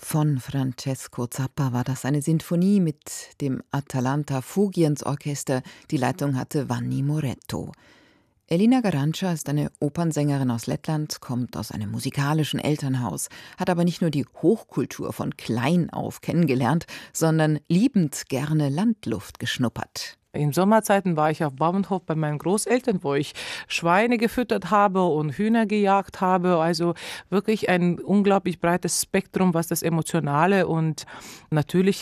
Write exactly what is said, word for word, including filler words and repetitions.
Von Francesco Zappa war das, eine Sinfonie mit dem Atalanta Fugiens Orchester. Die Leitung hatte Vanni Moretto. Elina Garanca ist eine Opernsängerin aus Lettland, kommt aus einem musikalischen Elternhaus, hat aber nicht nur die Hochkultur von klein auf kennengelernt, sondern liebend gerne Landluft geschnuppert. In Sommerzeiten war ich auf Bauernhof bei meinen Großeltern, wo ich Schweine gefüttert habe und Hühner gejagt habe. Also wirklich ein unglaublich breites Spektrum, was das Emotionale und natürlich